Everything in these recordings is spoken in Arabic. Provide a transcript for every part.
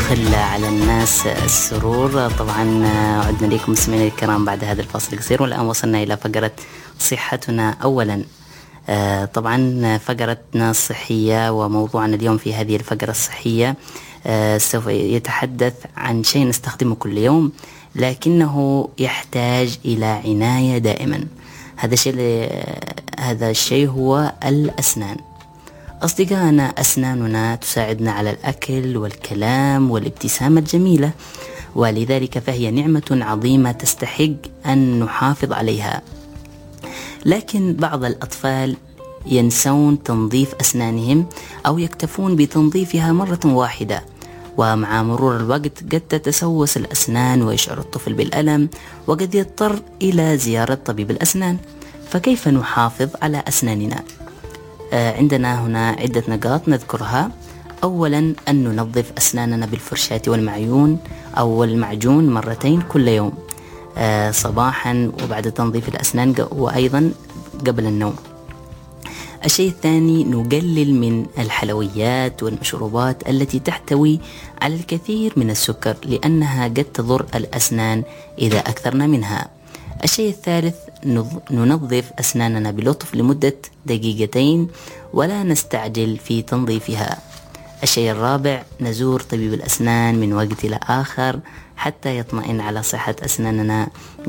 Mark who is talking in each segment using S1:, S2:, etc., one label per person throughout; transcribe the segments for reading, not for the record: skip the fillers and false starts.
S1: يدخل على الناس السرور. طبعا عدنا لكم مستمعينا الكرام بعد هذا الفاصل القصير، والآن وصلنا إلى فقرة صحتنا أولا. طبعا فقرتنا الصحية، وموضوعنا اليوم في هذه الفقرة الصحية سوف يتحدث عن شيء نستخدمه كل يوم لكنه يحتاج إلى عناية دائما. هذا الشيء هو الأسنان. أصدقائنا، أسناننا تساعدنا على الأكل والكلام والابتسامة الجميلة، ولذلك فهي نعمة عظيمة تستحق أن نحافظ عليها. لكن بعض الأطفال ينسون تنظيف أسنانهم أو يكتفون بتنظيفها مرة واحدة، ومع مرور الوقت قد تتسوس الأسنان ويشعر الطفل بالألم وقد يضطر إلى زيارة طبيب الأسنان. فكيف نحافظ على أسناننا؟ عندنا هنا عدة نقاط نذكرها. أولا، أن ننظف أسناننا بالفرشاة والمعجون أو المعجون مرتين كل يوم، صباحا وبعد تنظيف الأسنان، وأيضا قبل النوم. الشيء الثاني، نقلل من الحلويات والمشروبات التي تحتوي على الكثير من السكر، لأنها قد تضر الأسنان إذا أكثرنا منها. الشيء الثالث، ننظف أسناننا بلطف لمدة دقيقتين ولا نستعجل في تنظيفها. الشيء الرابع، نزور طبيب الأسنان من وقت إلى آخر حتى يطمئن على صحة أسناننا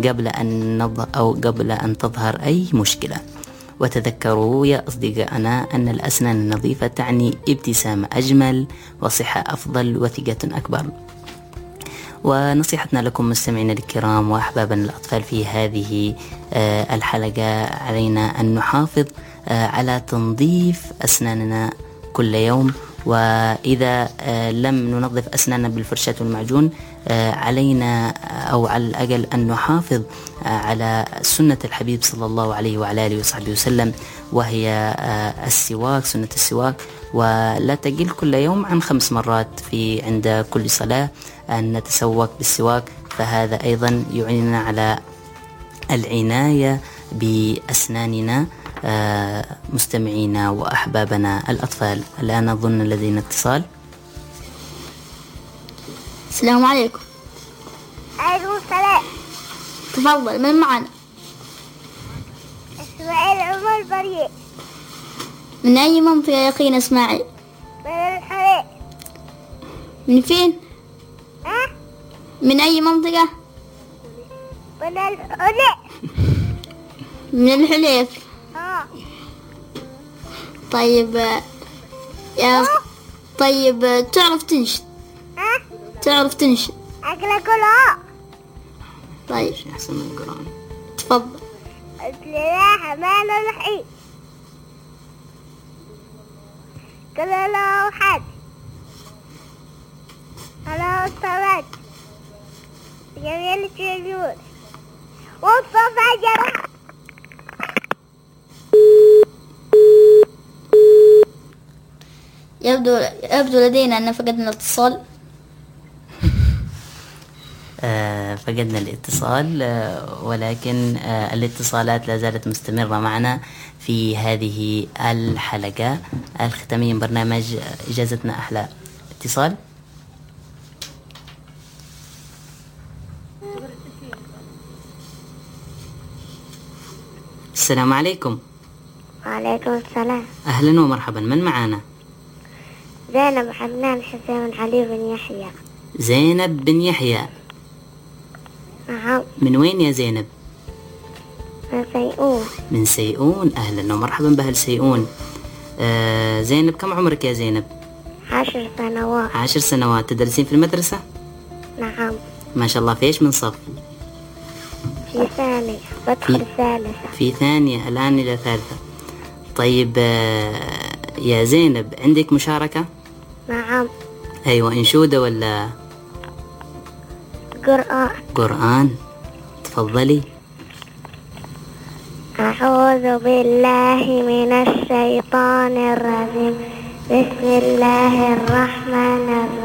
S1: قبل أن تظهر أي مشكلة. وتذكروا يا أصدقائنا أن الأسنان النظيفة تعني ابتسامة أجمل وصحة أفضل وثقة أكبر. ونصيحتنا لكم مستمعينا الكرام وأحبابنا الأطفال في هذه الحلقة، علينا أن نحافظ على تنظيف أسناننا كل يوم. وإذا لم ننظف أسناننا بالفرشاة والمعجون، علينا أو على الأقل أن نحافظ على سنة الحبيب صلى الله عليه وعلى آله وصحبه وسلم، وهي السواك، سنة السواك، ولا تقل كل يوم عن 5 مرات عند كل صلاة أن نتسوك بالسواك. فهذا أيضا يعيننا على العناية بأسناننا مستمعينا وأحبابنا الأطفال. الآن أظن لدينا اتصال.
S2: السلام عليكم.
S3: عليكم السلام.
S2: تفضل، من معنا؟
S3: إسماعيل عمر بريء.
S2: من أي منطقة يا أخينا إسماعيل؟
S3: من الحليب.
S2: من فين؟ من أي منطقة؟
S3: من الحليب.
S2: من الحليف. طيب تعرف تنشد؟ تعرف تنشد؟
S3: أكل كلها.
S2: طيب
S1: أحسن من القرآن.
S2: تفضل.
S3: بسم الله الرحمن الرحيم. كل الله أحد الله الصمد جميع الشجور والصفا جرح.
S2: يبدو لدينا أن فقدنا الاتصال.
S1: فقدنا الاتصال، ولكن الاتصالات لا زالت مستمرة معنا في هذه الحلقة الختامية من برنامج إجازتنا أحلى. اتصال. السلام عليكم.
S3: وعليكم السلام.
S1: أهلا ومرحبا، من معنا؟
S3: زينب حنان حسين علي بن يحيى.
S1: زينب بن يحيى.
S3: نعم.
S1: من وين يا زينب؟
S3: من سيئون.
S1: من سيئون، أهلا ومرحبا بأهل سيئون. زينب، كم عمرك يا زينب؟
S3: 10 سنوات.
S1: 10 سنوات. تدرسين في المدرسة؟
S3: نعم.
S1: ما شاء الله. في إيش من صف؟
S3: في ثانية، بدخل ثالثة.
S1: في ثانية، الآن إلى ثالثة. طيب يا زينب، عندك مشاركة؟
S3: نعم.
S1: أيوة، إنشودة ولا قرآن؟ تفضلي.
S3: أعوذ بالله من الشيطان الرجيم. بسم الله الرحمن الرحيم.